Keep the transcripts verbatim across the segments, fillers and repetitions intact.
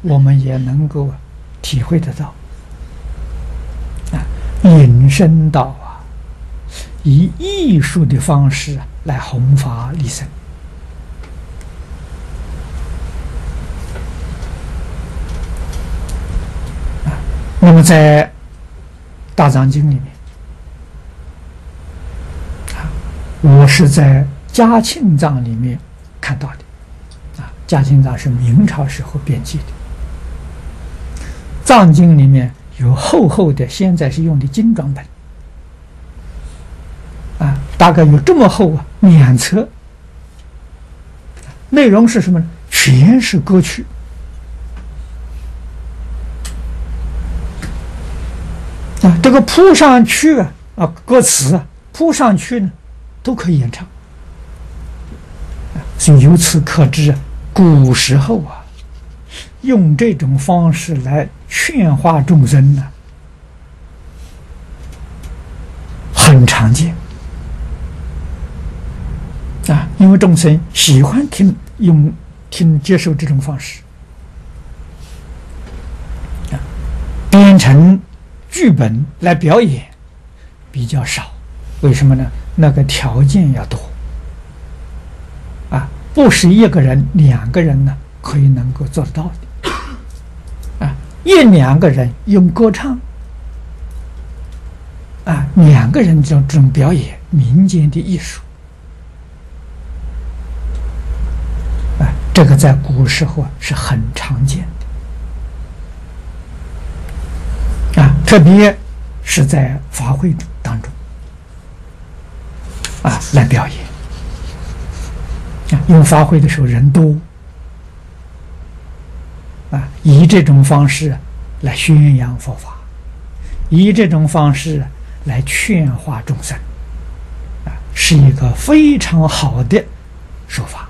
我们也能够体会得到啊，引申到啊，以艺术的方式来弘法利生。啊，那么在《大藏经》里面，啊，我是在嘉庆藏里面看到的。啊，嘉庆藏是明朝时候编辑的。藏经里面有厚厚的，现在是用的精装本，啊，大概有这么厚啊，两册。内容是什么呢？全是歌曲，啊，这个铺上去啊，啊，歌词啊，铺上去呢，都可以演唱。所以由此可知，古时候啊，用这种方式来劝化众生呢，很常见啊，因为众生喜欢听用听接受这种方式啊，编成剧本来表演比较少，为什么呢？那个条件要多啊，不是一个人、两个人呢可以能够做得到的。一两个人用歌唱啊，两个人这种这种表演民间的艺术啊，这个在古时候是很常见的啊，特别是在法会当中啊来表演啊，因为法会的时候人多。啊，以这种方式来宣扬佛法，以这种方式来劝化众生，啊，是一个非常好的手法。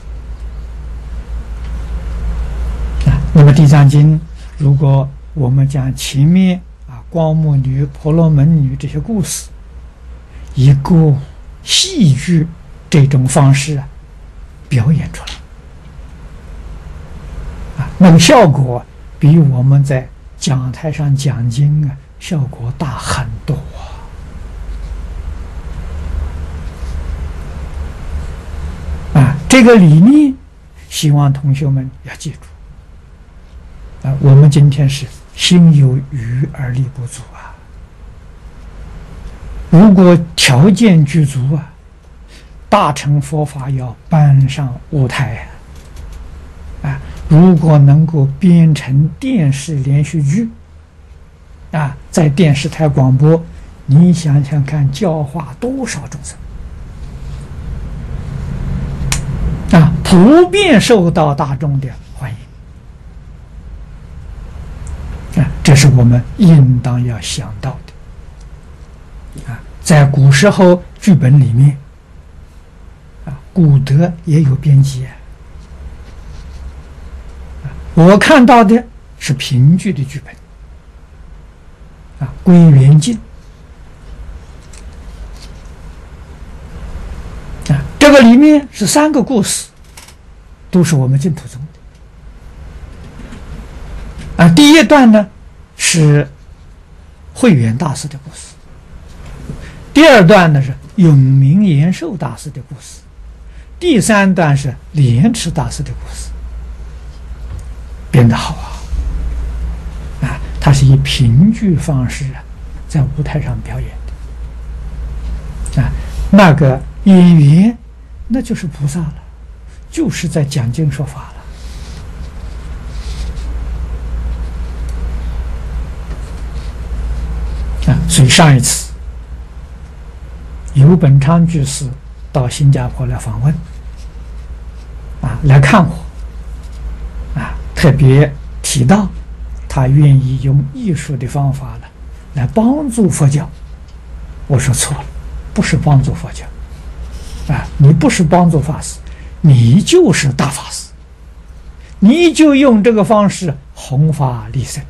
啊，那么《地藏经》，如果我们将前面啊光目女、婆罗门女这些故事，以歌戏剧这种方式啊表演出来。那个效果比我们在讲台上讲经啊效果大很多啊！啊，这个理念，希望同学们要记住啊！我们今天是心有余而力不足啊！如果条件具足啊，大乘佛法要搬上舞台啊！啊！如果能够编成电视连续剧，啊，在电视台广播，你想想看，教化多少众生啊，普遍受到大众的欢迎啊，这是我们应当要想到的啊。在古时候剧本里面，啊，古德也有编辑啊。我看到的是评剧的剧本啊，《归元镜》啊，这个里面是三个故事，都是我们净土宗的啊。第一段呢是慧远大师的故事，第二段呢是永明延寿大师的故事，第三段是莲池大师的故事。编得好啊！啊，他是以评剧方式啊，在舞台上表演的啊。那个演员那就是菩萨了，就是在讲经说法了啊。所以上一次游本昌居士到新加坡来访问啊，来看我。特别提到他愿意用艺术的方法呢来帮助佛教，我说错了，不是帮助佛教啊，你不是帮助法师，你就是大法师，你就用这个方式弘法利生，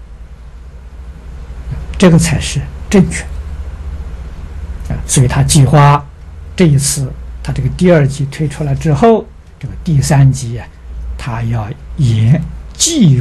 这个才是正确啊。所以他计划这一次他这个第二集推出来之后，这个第三集啊，他要演记